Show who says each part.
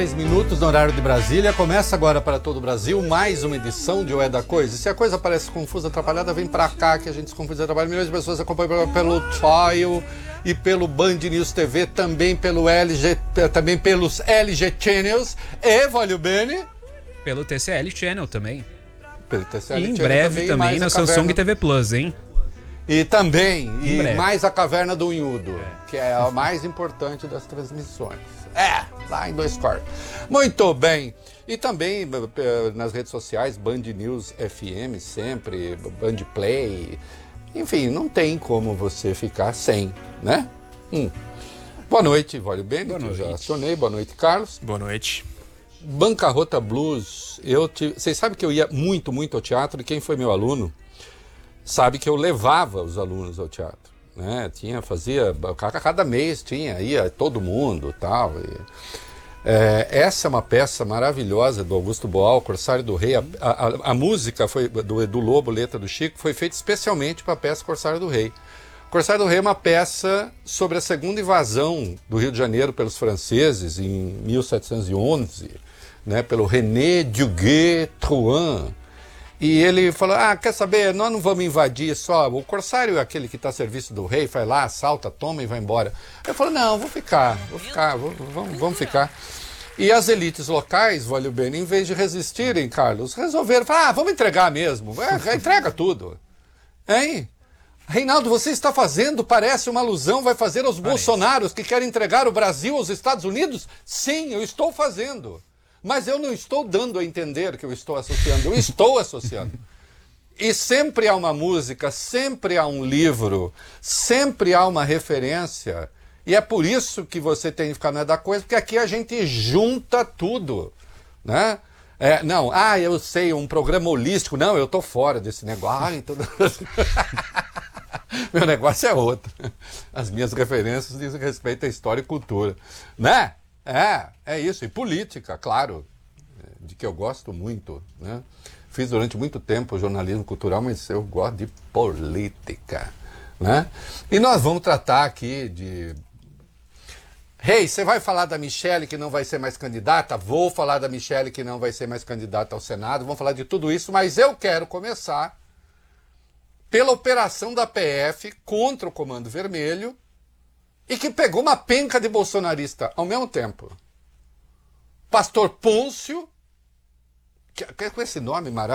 Speaker 1: 3 no horário de Brasília. Começa agora para todo o Brasil mais uma edição de O É da Coisa. E se a coisa parece confusa, atrapalhada, vem pra cá que a gente se confunde, atrapalha. Milhões de pessoas acompanham pelo Trial e pelo Band News TV, também pelo também pelos LG Channels e, voglio bene,
Speaker 2: pelo TCL Channel também.
Speaker 1: Pelo TCL
Speaker 2: e em
Speaker 1: Channel
Speaker 2: breve também na Samsung TV Plus, hein?
Speaker 1: E também,
Speaker 2: breve.
Speaker 1: mais a Caverna do Unhudo, que é a mais importante das transmissões. Lá em 2 quartos. Muito bem. E também nas redes sociais, Band News FM, sempre, Band Play. Enfim, não tem como você ficar sem, né? Boa noite, voglio bene,
Speaker 2: Boa noite.
Speaker 1: Já acionei. Boa noite, Carlos.
Speaker 3: Boa noite.
Speaker 1: Bancarrota Blues. Vocês sabem que eu ia muito ao teatro, e quem foi meu aluno sabe que eu levava os alunos ao teatro, né? Fazia, cada mês ia todo mundo, tal. Essa é uma peça maravilhosa do Augusto Boal, Corsário do Rei. A música foi do Edu Lobo, letra do Chico, foi feita especialmente para a peça Corsário do Rei. Corsário do Rei é uma peça sobre a segunda invasão do Rio de Janeiro pelos franceses em 1711, né? Pelo René Duguay-Trouin. E ele falou, quer saber, nós não vamos invadir só, o corsário é aquele que está a serviço do rei, vai lá, assalta, toma e vai embora. Eu falei, não, vamos ficar. E as elites locais, voglio bene, em vez de resistirem, Carlos, resolveram, vamos entregar mesmo, entrega tudo. Hein? Reinaldo, você está fazendo, parece uma alusão, vai fazer aos bolsonaros que querem entregar o Brasil aos Estados Unidos? Sim, eu estou fazendo. Mas eu não estou dando a entender que eu estou associando, eu estou associando. E sempre há uma música, sempre há um livro, sempre há uma referência. E é por isso que você tem que ficar na da coisa, porque aqui a gente junta tudo, né? Eu sei, um programa holístico. Não, eu estou fora desse negócio. Meu negócio é outro. As minhas referências dizem respeito à história e cultura, né? É isso. E política, claro, de que eu gosto muito, né? Fiz durante muito tempo jornalismo cultural, mas eu gosto de política, né? E nós vamos tratar aqui de... você vai falar da Michelle que não vai ser mais candidata? Vou falar da Michelle que não vai ser mais candidata ao Senado. Vamos falar de tudo isso, mas eu quero começar pela operação da PF contra o Comando Vermelho, e que pegou uma penca de bolsonarista ao mesmo tempo. Pastor Pôncio, que com esse nome maravilhoso,